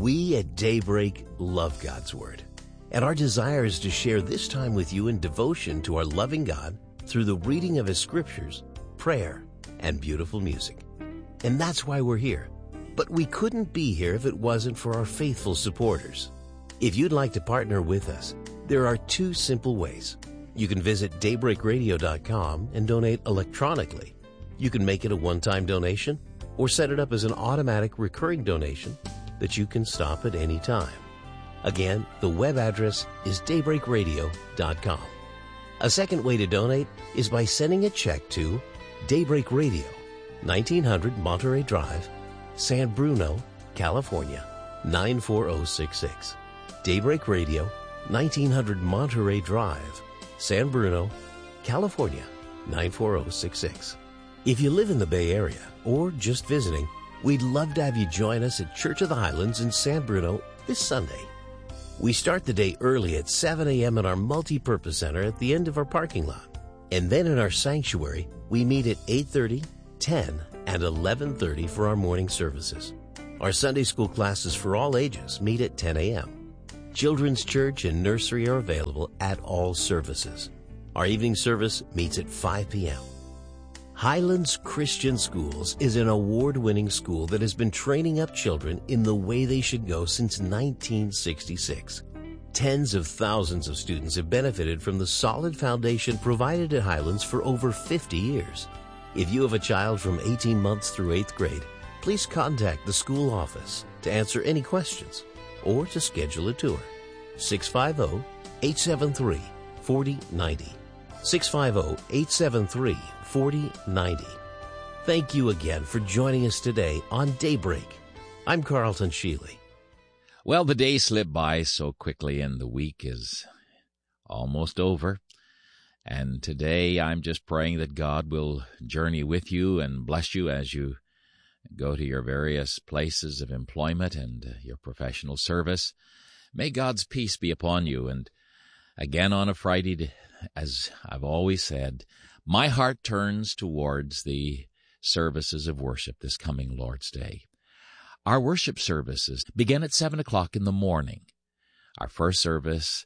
We at Daybreak love God's Word, and our desire is to share this time with you in devotion to our loving God through the reading of His Scriptures, prayer, and beautiful music. And that's why we're here. But we couldn't be here if it wasn't for our faithful supporters. If you'd like to partner with us, there are two simple ways. You can visit daybreakradio.com and donate electronically. You can make it a one-time donation or set it up as an automatic recurring donation that you can stop at any time. Again, the web address is daybreakradio.com. A second way to donate is by sending a check to Daybreak Radio, 1900 Monterey Drive, San Bruno, California, 94066. Daybreak Radio, 1900 Monterey Drive, San Bruno, California, 94066. If you live in the Bay Area or just visiting, we'd love to have you join us at Church of the Highlands in San Bruno this Sunday. We start the day early at 7 a.m. at our multi-purpose center at the end of our parking lot. And then in our sanctuary, we meet at 8:30, 10, and 11:30 for our morning services. Our Sunday school classes for all ages meet at 10 a.m. Children's church and nursery are available at all services. Our evening service meets at 5 p.m. Highlands Christian Schools is an award-winning school that has been training up children in the way they should go since 1966. Tens of thousands of students have benefited from the solid foundation provided at Highlands for over 50 years. If you have a child from 18 months through 8th grade, please contact the school office to answer any questions or to schedule a tour. 650-873-4090. 650-873-4090. Thank you again for joining us today on Daybreak. I'm Carlton Sheely. Well, the days slip by so quickly and the week is almost over. And today I'm just praying that God will journey with you and bless you as you go to your various places of employment and your professional service. May God's peace be upon you. And again on a Friday, as I've always said, my heart turns towards the services of worship this coming Lord's Day. Our worship services begin at 7 o'clock in the morning. Our first service,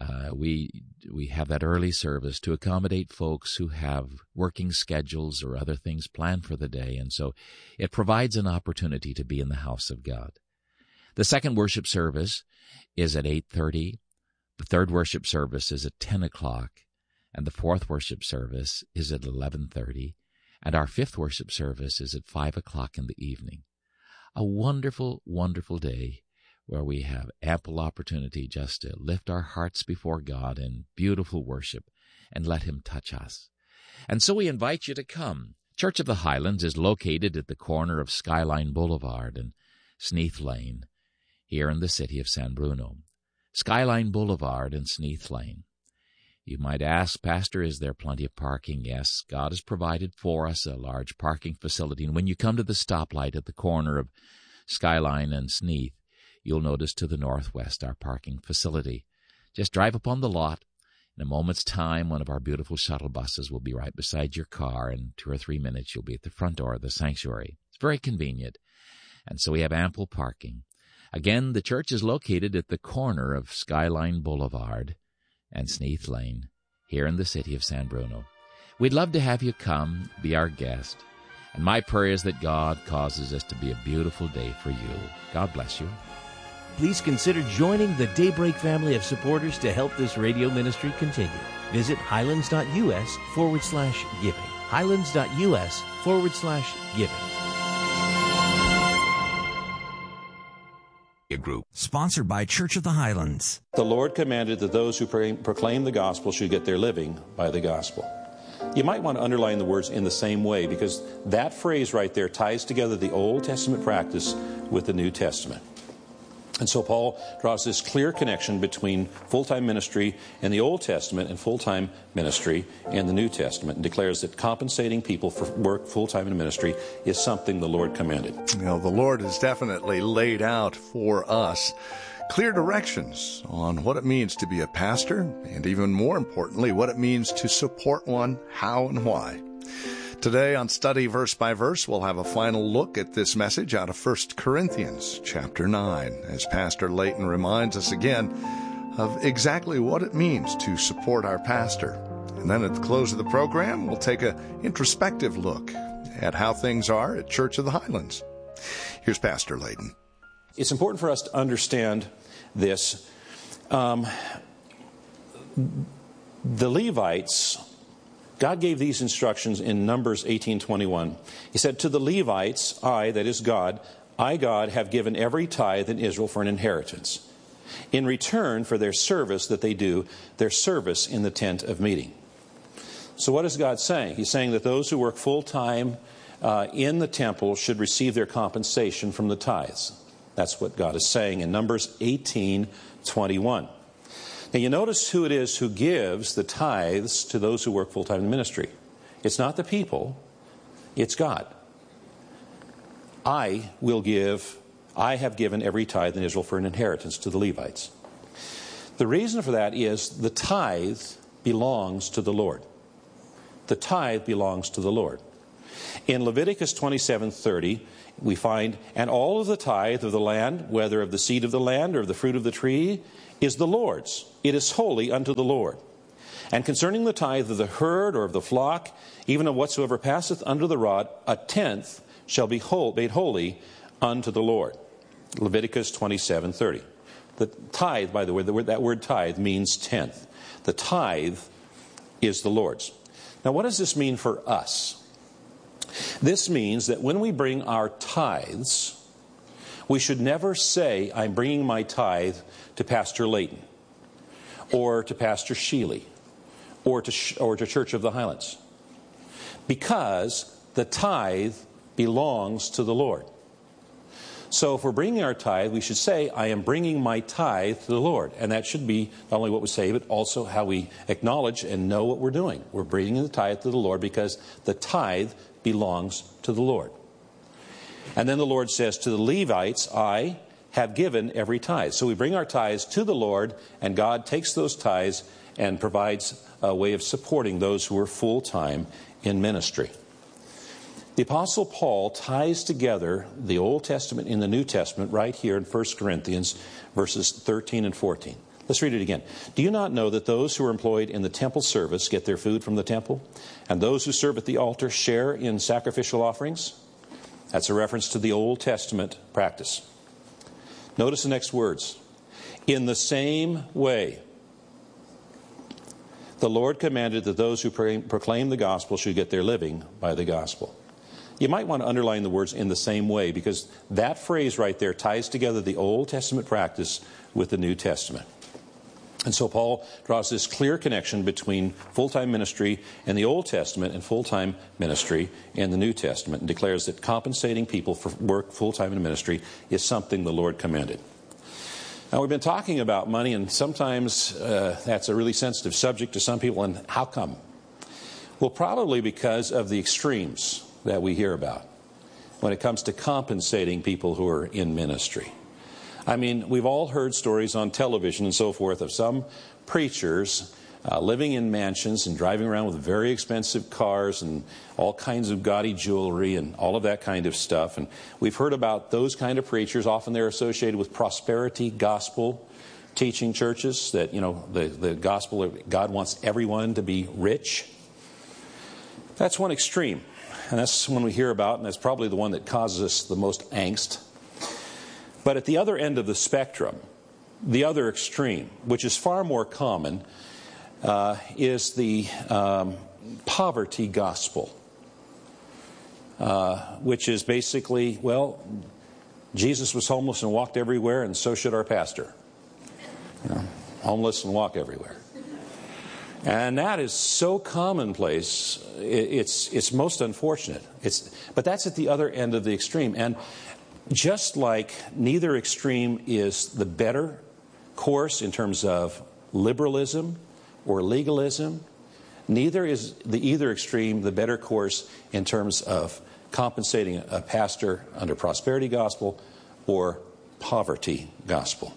we have that early service to accommodate folks who have working schedules or other things planned for the day, and so it provides an opportunity to be in the house of God. The second worship service is at 8:30. The third worship service is at 10 o'clock, and the fourth worship service is at 11:30, and our fifth worship service is at 5 o'clock in the evening. A wonderful, wonderful day where we have ample opportunity just to lift our hearts before God in beautiful worship and let Him touch us. And so we invite you to come. Church of the Highlands is located at the corner of Skyline Boulevard and Sneath Lane here in the city of San Bruno. Skyline Boulevard and Sneath Lane. You might ask, Pastor, is there plenty of parking? Yes, God has provided for us a large parking facility. And when you come to the stoplight at the corner of Skyline and Sneath, you'll notice to the northwest our parking facility. Just drive upon the lot. In a moment's time, one of our beautiful shuttle buses will be right beside your car. In 2 or 3 minutes, you'll be at the front door of the sanctuary. It's very convenient. And so we have ample parking. Again, the church is located at the corner of Skyline Boulevard and Sneath Lane here in the city of San Bruno. We'd love to have you come, be our guest. And my prayer is that God causes this to be a beautiful day for you. God bless you. Please consider joining the Daybreak family of supporters to help this radio ministry continue. Visit highlands.us/giving. Highlands.us/giving. Group. Sponsored by Church of the Highlands. The Lord commanded that those who proclaim the gospel should get their living by the gospel. You might want to underline the words "in the same way," because that phrase right there ties together the Old Testament practice with the New Testament. And so Paul draws this clear connection between full-time ministry in the Old Testament and full-time ministry in the New Testament, and declares that compensating people for work full-time in ministry is something the Lord commanded. You know, the Lord has definitely laid out for us clear directions on what it means to be a pastor, and even more importantly, what it means to support one, how and why. Today on Study Verse by Verse, we'll have a final look at this message out of 1 Corinthians chapter 9, as Pastor Layton reminds us again of exactly what it means to support our pastor. And then at the close of the program, we'll take an introspective look at how things are at Church of the Highlands. Here's Pastor Layton. It's important for us to understand this. The Levites, God gave these instructions in Numbers 18:21. He said, "To the Levites, I, that is God, I, God, have given every tithe in Israel for an inheritance, in return for their service that they do, their service in the tent of meeting." So what is God saying? He's saying that those who work full-time in the temple should receive their compensation from the tithes. That's what God is saying in Numbers 18:21. Now you notice who it is who gives the tithes to those who work full-time in ministry. It's not the people, it's God. I have given every tithe in Israel for an inheritance to the Levites. The reason for that is the tithe belongs to the Lord. The tithe belongs to the Lord. In Leviticus 27:30, we find, "And all of the tithe of the land, whether of the seed of the land or of the fruit of the tree, is the Lord's. It is holy unto the Lord. And concerning the tithe of the herd or of the flock, even of whatsoever passeth under the rod, a tenth shall be made holy unto the Lord." Leviticus 27:30. The tithe, by the way, that word tithe means tenth. The tithe is the Lord's. Now, what does this mean for us? This means that when we bring our tithes, we should never say, "I'm bringing my tithe to Pastor Layton, or to Pastor Sheely, or to Church of the Highlands," because the tithe belongs to the Lord. So if we're bringing our tithe, we should say, "I am bringing my tithe to the Lord." And that should be not only what we say, but also how we acknowledge and know what we're doing. We're bringing the tithe to the Lord because the tithe belongs to the Lord. And then the Lord says to the Levites, "I have given every tithe." So we bring our tithes to the Lord, and God takes those tithes and provides a way of supporting those who are full-time in ministry. The Apostle Paul ties together the Old Testament and the New Testament right here in 1 Corinthians verses 13 and 14. Let's read it again. "Do you not know that those who are employed in the temple service get their food from the temple, and those who serve at the altar share in sacrificial offerings?" That's a reference to the Old Testament practice. Notice the next words. "In the same way, the Lord commanded that those who proclaim the gospel should get their living by the gospel." You might want to underline the words "in the same way," because that phrase right there ties together the Old Testament practice with the New Testament. And so Paul draws this clear connection between full-time ministry in the Old Testament and full-time ministry in the New Testament, and declares that compensating people for work full-time in ministry is something the Lord commanded. Now, we've been talking about money, and sometimes that's a really sensitive subject to some people, and how come? Well, probably because of the extremes that we hear about when it comes to compensating people who are in ministry. I mean, we've all heard stories on television and so forth of some preachers living in mansions and driving around with very expensive cars and all kinds of gaudy jewelry and all of that kind of stuff. And we've heard about those kind of preachers. Often they're associated with prosperity gospel teaching churches, that, you know, the gospel of God wants everyone to be rich. That's one extreme. And that's one we hear about, and that's probably the one that causes us the most angst. But at the other end of the spectrum, the other extreme, which is far more common, is the poverty gospel, which is basically, well, Jesus was homeless and walked everywhere, and so should our pastor. You know, homeless and walk everywhere. And that is so commonplace, it's most unfortunate. But that's at the other end of the extreme. And just like neither extreme is the better course in terms of liberalism or legalism, neither is the either extreme the better course in terms of compensating a pastor under prosperity gospel or poverty gospel.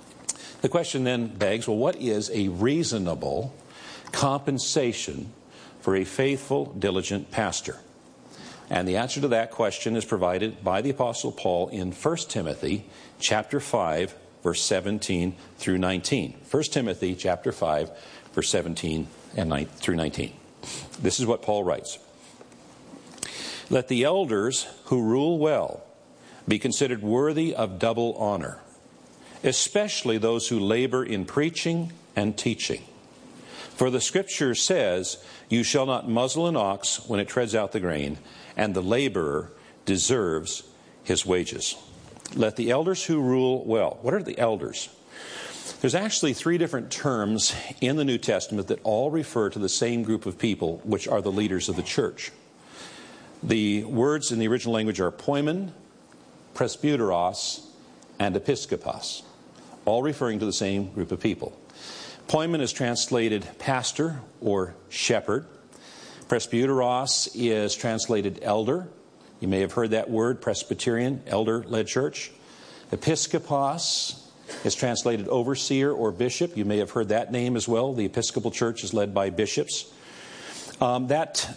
The question then begs, well, what is a reasonable compensation for a faithful, diligent pastor? And the answer to that question is provided by the Apostle Paul in 1 Timothy chapter 5, verse 17 through 19. 1 Timothy chapter 5, verse 17 and through 19. This is what Paul writes. Let the elders who rule well be considered worthy of double honor, especially those who labor in preaching and teaching. For the Scripture says, you shall not muzzle an ox when it treads out the grain, and the laborer deserves his wages. Let the elders who rule well. What are the elders? There's actually 3 different terms in the New Testament that all refer to the same group of people, which are the leaders of the church. The words in the original language are poimen, presbyteros, and episkopos, all referring to the same group of people. Poimen is translated pastor or shepherd. Presbyteros is translated elder. You may have heard that word, Presbyterian, elder-led church. Episkopos is translated overseer or bishop. You may have heard that name as well. The Episcopal Church is led by bishops. That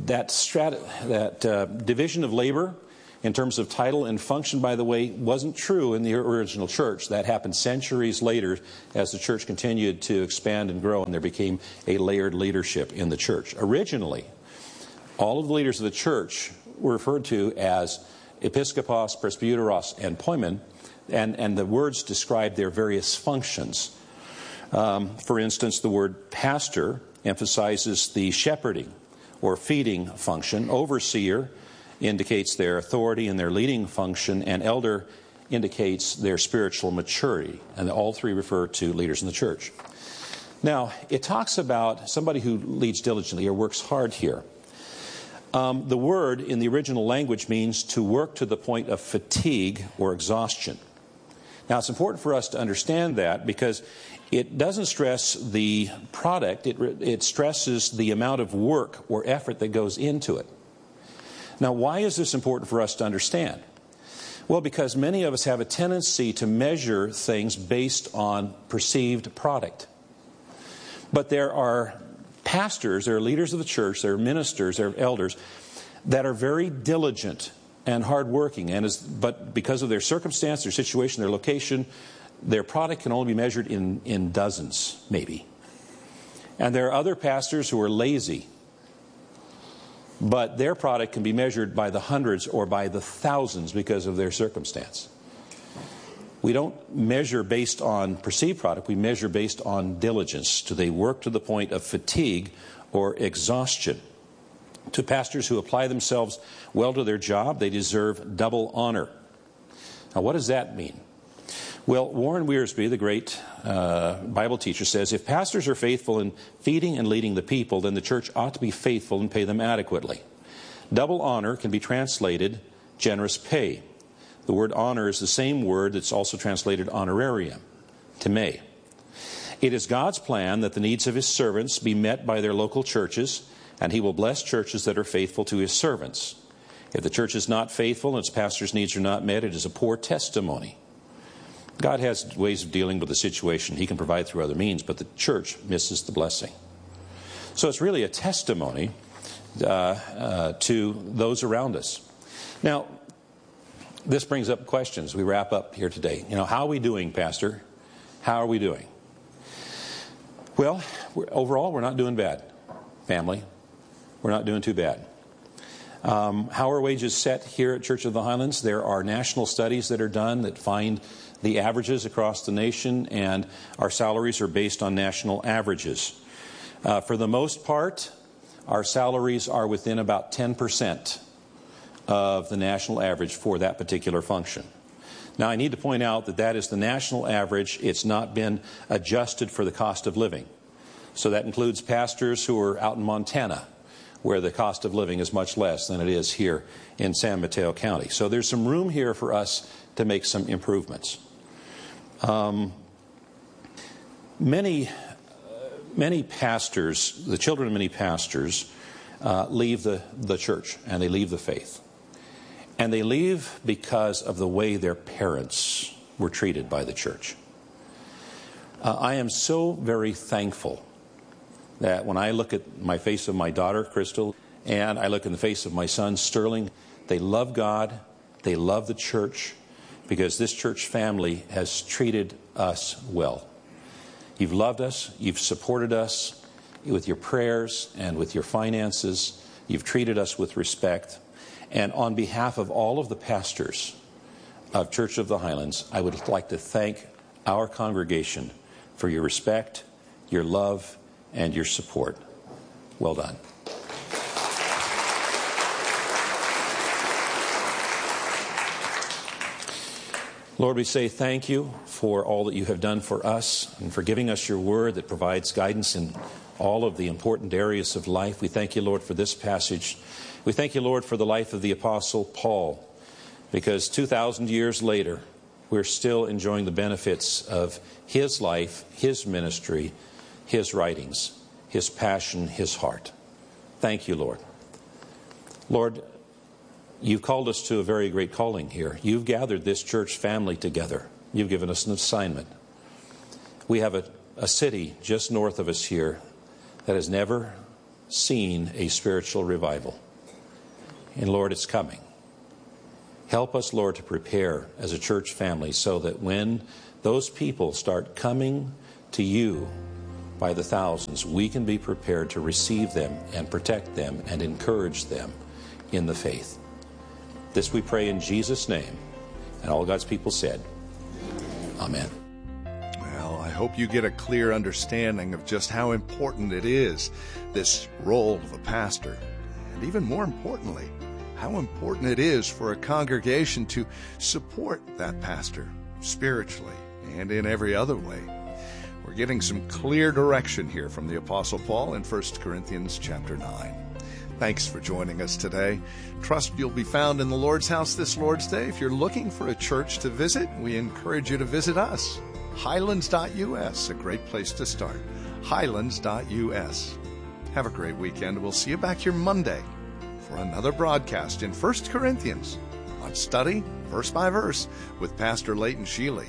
division of labor in terms of title and function, by the way, wasn't true in the original church. That happened centuries later as the church continued to expand and grow, and there became a layered leadership in the church. Originally, all of the leaders of the church were referred to as episkopos, presbyteros, and poimen, and the words describe their various functions. For instance, the word pastor emphasizes the shepherding or feeding function. Overseer indicates their authority and their leading function, and elder indicates their spiritual maturity. And all 3 refer to leaders in the church. Now, it talks about somebody who leads diligently or works hard here. The word in the original language means to work to the point of fatigue or exhaustion. Now, it's important for us to understand that because it doesn't stress the product, it stresses the amount of work or effort that goes into it. Now, why is this important for us to understand? Well, because many of us have a tendency to measure things based on perceived product. But there are pastors, there are leaders of the church, there are ministers, there are elders that are very diligent and hardworking, but because of their circumstance, their situation, their location, their product can only be measured in dozens, maybe. And there are other pastors who are lazy, but their product can be measured by the hundreds or by the thousands because of their circumstance. We don't measure based on perceived product, we measure based on diligence. Do they work to the point of fatigue or exhaustion? To pastors who apply themselves well to their job, they deserve double honor. Now, what does that mean? Well, Warren Wiersbe, the great Bible teacher, says, if pastors are faithful in feeding and leading the people, then the church ought to be faithful and pay them adequately. Double honor can be translated generous pay. The word honor is the same word that's also translated honorarium, time. It is God's plan that the needs of His servants be met by their local churches, and He will bless churches that are faithful to His servants. If the church is not faithful and its pastor's needs are not met, it is a poor testimony. God has ways of dealing with the situation He can provide through other means, but the church misses the blessing. So it's really a testimony to those around us. Now, this brings up questions. We wrap up here today. How are we doing, Pastor? How are we doing? Well, overall, we're not doing bad. Family, we're not doing too bad. How are wages set here at Church of the Highlands? There are national studies that are done that find the averages across the nation, and our salaries are based on national averages. For the most part, our salaries are within about 10% of the national average for that particular function. Now, I need to point out that that is the national average. It's not been adjusted for the cost of living. So that includes pastors who are out in Montana, where the cost of living is much less than it is here in San Mateo County. So there's some room here for us to make some improvements. Many pastors, the children of many pastors, leave the church and they leave the faith. And they leave because of the way their parents were treated by the church. I am so very thankful that when I look at my face of my daughter, Crystal, and I look in the face of my son, Sterling, they love God, they love the church, because this church family has treated us well. You've loved us, you've supported us with your prayers and with your finances. You've treated us with respect. And on behalf of all of the pastors of Church of the Highlands, I would like to thank our congregation for your respect, your love, and your support. Well done. Lord, we say thank you for all that you have done for us and for giving us your word that provides guidance in all of the important areas of life. We thank you, Lord, for this passage. We thank you, Lord, for the life of the Apostle Paul, because 2,000 years later, we're still enjoying the benefits of his life, his ministry, his writings, his passion, his heart. Thank you, Lord. Lord, you've called us to a very great calling here. You've gathered this church family together. You've given us an assignment. We have a city just north of us here that has never seen a spiritual revival. And Lord, it's coming. Help us, Lord, to prepare as a church family so that when those people start coming to you by the thousands, we can be prepared to receive them and protect them and encourage them in the faith. This we pray in Jesus' name. And all God's people said, Amen. Well, I hope you get a clear understanding of just how important it is, this role of a pastor. And even more importantly, how important it is for a congregation to support that pastor spiritually and in every other way. We're getting some clear direction here from the Apostle Paul in 1 Corinthians chapter 9. Thanks for joining us today. Trust you'll be found in the Lord's house this Lord's Day. If you're looking for a church to visit, we encourage you to visit us. Highlands.us, a great place to start. Highlands.us. Have a great weekend. We'll see you back here Monday for another broadcast in 1 Corinthians on Study Verse by Verse with Pastor Leighton Sheely.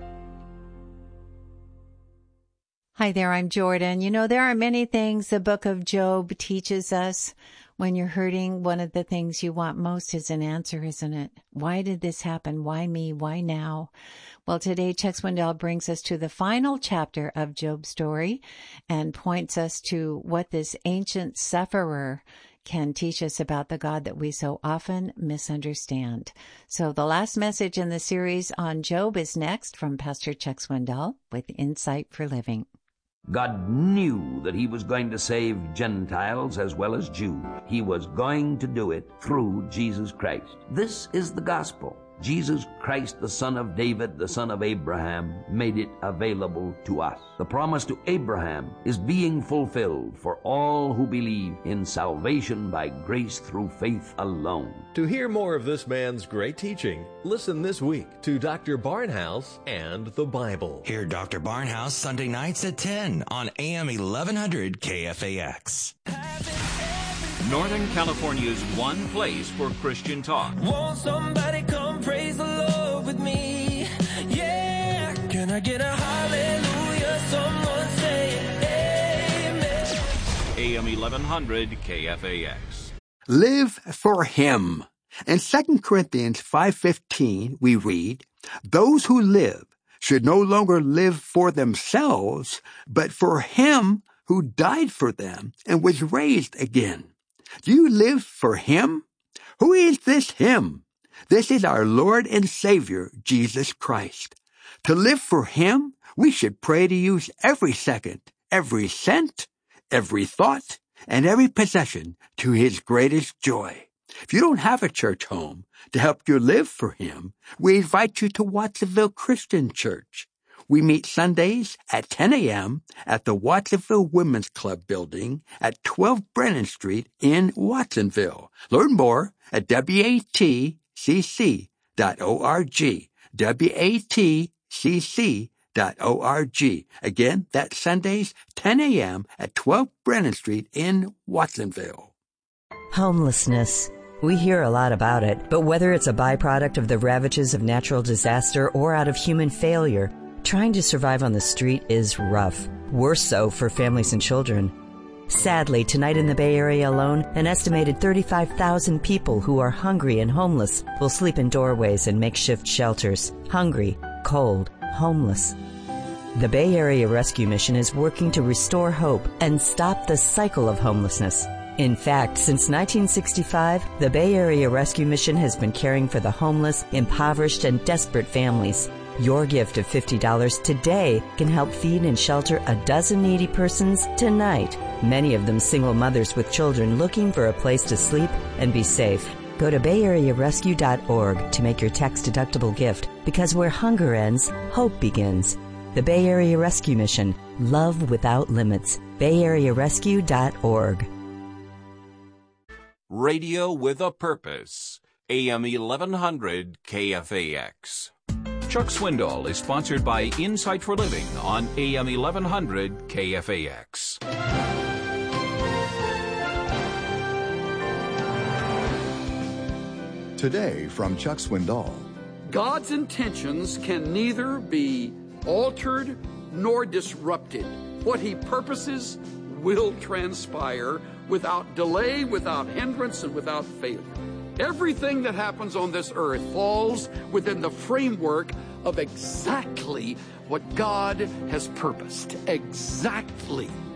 Hi there, I'm Jordan. You know, there are many things the book of Job teaches us. When you're hurting, one of the things you want most is an answer, isn't it? Why did this happen? Why me? Why now? Well, today Chuck Swindoll brings us to the final chapter of Job's story and points us to what this ancient sufferer can teach us about the God that we so often misunderstand. So the last message in the series on Job is next from Pastor Chuck Swindoll with Insight for Living. God knew that he was going to save Gentiles as well as Jews. He was going to do it through Jesus Christ. This is the gospel. Jesus Christ, the son of David, the son of Abraham, made it available to us. The promise to Abraham is being fulfilled for all who believe in salvation by grace through faith alone. To hear more of this man's great teaching, listen this week to Dr. Barnhouse and the Bible. Hear Dr. Barnhouse Sunday nights at 10 on AM 1100 KFAX. Northern California's one place for Christian talk. Won't somebody come praise the Lord with me? Yeah, can I get a hallelujah? Someone say amen. AM 1100 KFAX. Live for Him. In 2 Corinthians 5:15, we read, "Those who live should no longer live for themselves, but for Him who died for them and was raised again." Do you live for Him? Who is this Him? This is our Lord and Savior, Jesus Christ. To live for Him, we should pray to use every second, every cent, every thought, and every possession to His greatest joy. If you don't have a church home to help you live for Him, we invite you to Watsonville Christian Church. We meet Sundays at 10 a.m. at the Watsonville Women's Club building at 12 Brennan Street in Watsonville. Learn more at watcc.org. watcc.org. Again, that's Sundays, 10 a.m. at 12 Brennan Street in Watsonville. Homelessness. We hear a lot about it, but whether it's a byproduct of the ravages of natural disaster or out of human failure, trying to survive on the street is rough, worse so for families and children. Sadly, tonight in the Bay Area alone, an estimated 35,000 people who are hungry and homeless will sleep in doorways and makeshift shelters. Hungry, cold, homeless. The Bay Area Rescue Mission is working to restore hope and stop the cycle of homelessness. In fact, since 1965, the Bay Area Rescue Mission has been caring for the homeless, impoverished, and desperate families. Your gift of $50 today can help feed and shelter a dozen needy persons tonight, many of them single mothers with children looking for a place to sleep and be safe. Go to BayAreaRescue.org to make your tax-deductible gift, because where hunger ends, hope begins. The Bay Area Rescue Mission. Love without limits. BayAreaRescue.org. Radio with a Purpose. AM 1100 KFAX. Chuck Swindoll is sponsored by Insight for Living on AM 1100 KFAX. Today from Chuck Swindoll. God's intentions can neither be altered nor disrupted. What he purposes will transpire without delay, without hindrance, and without failure. Everything that happens on this earth falls within the framework of exactly what God has purposed. Exactly.